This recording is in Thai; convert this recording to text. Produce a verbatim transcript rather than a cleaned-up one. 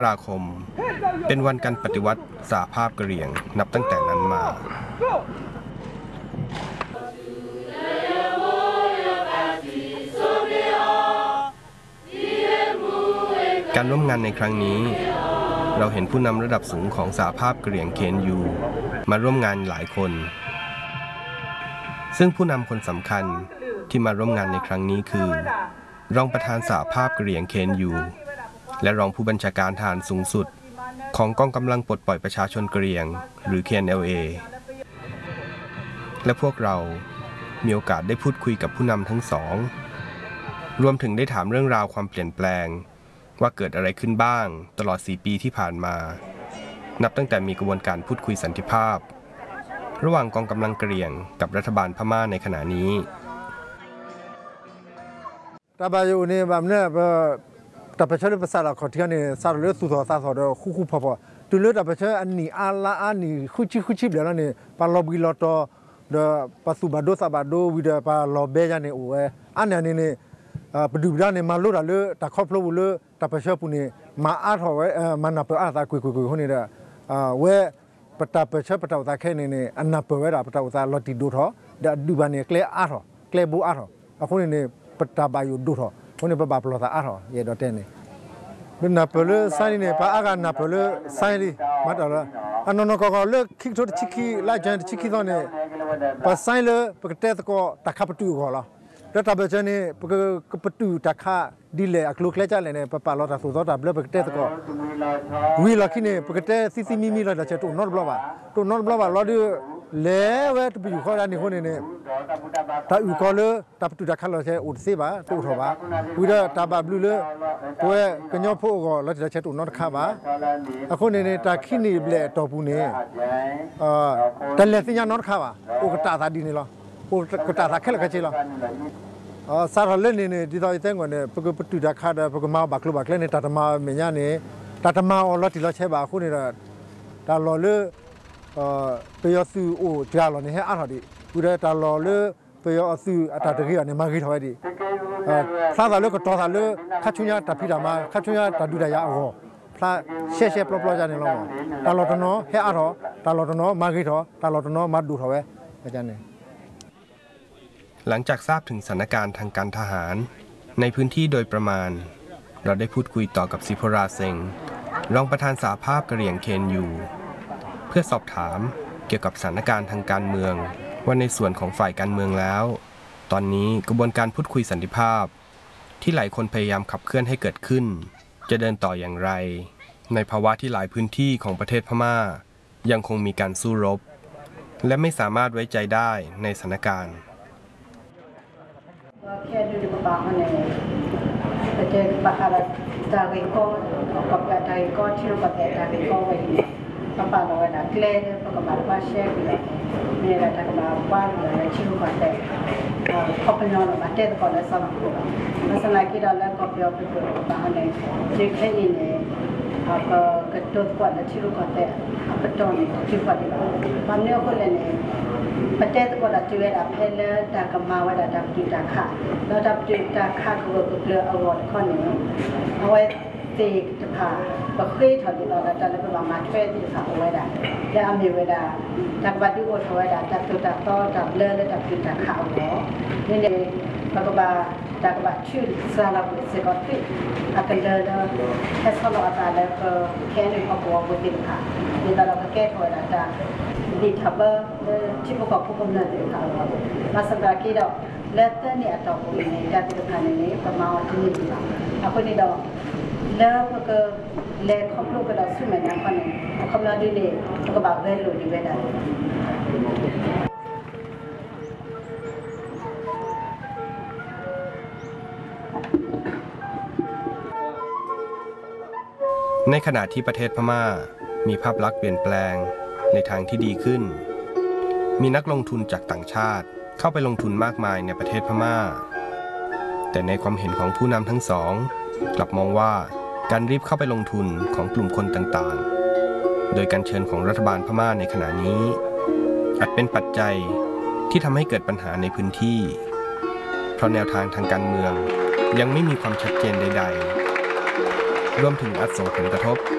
ราคมเป็นวันการปฏิวัติสหภาพกะเหรี่ยงนับตั้งแต่นั้นมาการร่วมงานในครั้งนี้เราเห็นผู้นำระดับสูงของสหภาพกะเหรี่ยงเคเอ็น ยู มาร่วมงานหลายคนซึ่งผู้นำคนสำคัญที่มาร่วมงานในครั้งนี้คือรองประธานสหภาพกะเหรี่ยง เค เอ็น ยู และรองผู้บัญชาการทหารสูงสุดของกองกำลังปลดปล่อยประชาชนกะเหรี่ยงหรือ เค เอ็น แอล เอ และพวกเรามีโอกาสได้พูดคุยกับผู้นำทั้งสองรวมถึงได้ถามเรื่องราวความเปลี่ยนแปลงว่าเกิดอะไรขึ้นบ้างตลอดสี่ปีที่ผ่านมานับตั้งแต่มีกระบวนการพูดคุยสันติภาพระหว่างกองกำลังกะเหรี่ยงกับรัฐบาลพม่าในขณะนี้ตาบาอยู่นี่แบบเนี้ยแต่ประชาชนภาษาเราขอที่นี่สารเลือดสุดท้ายสารเลือดคู่คู่พอพอตัวเลือดแต่ประชาชนอันนี้อาลาอันนี้คู่ชิคู่ชิบเดี๋ยวนั่นนี่ปาลบิลอตเดปัสสุบาโดซาบาโดวิเดปาลเบจานี่โอ้เออันนี้นี่ปดูด้านนี่มาลุระเลือตะครอบพลูเลือแต่ประชาชนปุ่นนี่มาอาร์ทเอาไว้มันนับเป็นอาร์ตาคุยคุยคุยคนนี้เด้อเว้ปตาประชาปตาอุตาแค่นี่นี่อันนับเป็นเวลาปตาอุตาลอติดูท้อเดดูบานี่เคลอาร์ทเคลบูอาร์ทอ่ะคนนี้ปตาบาอยู่ดูท้อคนนี้ปบาปลอตาอาร์ทเยดอเตนี่เป็นนับเป็นไซนี่ปะอากานับเป็นไซนี่มาตลอดอันนั้นก็ก็เลือกคิกทุกชิคีไล่จันชิคีตอนนี้ปะไซเลยปกติตะก็ตะขับประตูก็แล้วแล้วตาเบจนี่ปกติประตูตะขับดีเลยอักลุกเล่จ้าเลยเนี่ยปะปะเราตาสุดตาเบลปกติตะก็วิลาคินี่ปกติซิซิมิมิเราจะเจอตัวนอตบล็อกว่าตัวนอตบล็อกว่าเราดูเล่เวทไปอยู่ข้อด้านนี้คนนี้เนี่ยตาอยู่ก็เลยตาประตูตะขับเราใช้อุดซีบ้าตัวถบ้าวิลาตาบาบลูเลยตัวกันยอพูก็เราจะเจอตัวนอตขับบ้าอะคนนี้เนี่ยตาคินี่เบลตัวปูนี่เอ่อแต่เลสิญานอตขับบ้าโอ้ก็ตาตาดีนี่หรอโอ้ก็ตาตาแค่ละก็เจอหรออ๋อสารเล่นนี่นี่ที่เราเต็งก่อนเนี่ยปกติจะขาดปกติมาบักลุบักเล่นเนี่ยตาตมาเมียนี่ตาตมาอ๋อเราที่เราใช้บ่าคู่นี่ละตาเราเลือเอ่อไปยอซื้อโอ้ที่เราเนี่ยให้อ่านหอดีกูได้ตาเราเลือไปยอซื้ออัตราตะกี้อันนี้มากี่ถอยดีเอ่อซาซาเลือก็ต่อซาเลือข้าชุนยาตาพิดามาข้าชุนยาตาดูได้ยาอ๋อพระเช่เช่ปลอบๆจานนี่เราตาเราตนอให้อ่านหอตาเราตนอมากี่ถอตาเราตนอมาดูถอยอาจารย์เนี่ยหลังจากทราบถึงสถานการณ์ทางการทหารในพื้นที่โดยประมาณเราได้พูดคุยต่อกับซิโพราเซงรองประธานสหภาพกะเหรี่ยง เค เอ็น ยู เพื่อสอบถามเกี่ยวกับสถานการณ์ทางการเมืองว่าในส่วนของฝ่ายการเมืองแล้วตอนนี้กระบวนการพูดคุยสันติภาพที่หลายคนพยายามขับเคลื่อนให้เกิดขึ้นจะเดินต่ออย่างไรในภาวะที่หลายพื้นที่ของประเทศพม่ายังคงมีการสู้รบและไม่สามารถไว้ใจได้ในสถานการณ์แค่ดูดีกว่ามันเนี่ยแต่เจอบาฮาร์ดาริโก้กับดาริโก้ที่เราบอกแต่ดาริโก้ไว้ปะปะเราไว้นะเคลน์ปะกับมาบ้าเชฟเลยเนี่ยเราจะกับมาบ้านเราที่เราบอกแต่คอปนอนมาเตะก่อนแล้วสมัครตัวแล้วสมัยที่เราเล่นก็เปียวไปตัวบาฮาร์เนี่ยที่แค่นี้เนี่ยอ่าก็กระตุ้นก่อนแล้วที่เราบอกแต่กระตุ้นที่ฟัดดีกว่าวันนี้ก็เลยเนี่ยประเทศก็ได้ช่วยรับให้เลือดจากกมาว่าได้ดับจิตาขาแล้วดับจิตาขาก็เกลืออวอร์ดข้อนี้เอาไว้ตีจะผ่าก็เคยถอดเราได้แล้วก็มามาช่วยที่ผ่าเอาไว้ได้แล้วมีเวลาจากวัดที่อดเอาไว้ได้จากตัวจากต่อจากเลือดและจากจิตาขาเนาะนี่เนี่ยมันก็บาจากบัตรชื่อสารพัดสิ่งก็ที่อาการเดินแค่สโลว์ตาแล้วก็แค่ในครอบครัวบุตรค่ะนี่เราก็แก้ถอยได้จากดีทับเบอร์ที่ประกอบผู้กำเนิดเลยค่ะมาสัปดาห์ที่เราเลือดเนี่ยต่อไปในจากที่ทานนี้ประมาณที่นี่ดีกว่าเอาคนนี้เราเลิกก็เล่ครอบครัวก็เราสู้เหมือนกันคนนึงคำนวณดีเลยก็แบบเวลูดีเวลาในขณะที่ประเทศพม่ามีภาพลักษณ์เปลี่ยนแปลงในทางที่ดีขึ้นมีนักลงทุนจากต่างชาติเข้าไปลงทุนมากมายในประเทศพม่าแต่ในความเห็นของผู้นำทั้งสองกลับมองว่าการรีบเข้าไปลงทุนของกลุ่มคนต่างๆโดยการเชิญของรัฐบาลพม่าในขณะนี้อาจเป็นปัจจัยที่ทำให้เกิดปัญหาในพื้นที่เพราะแนวทางทางการเมืองยังไม่มีความชัดเจนใดๆรวมถึงอาจส่งผลกระทบ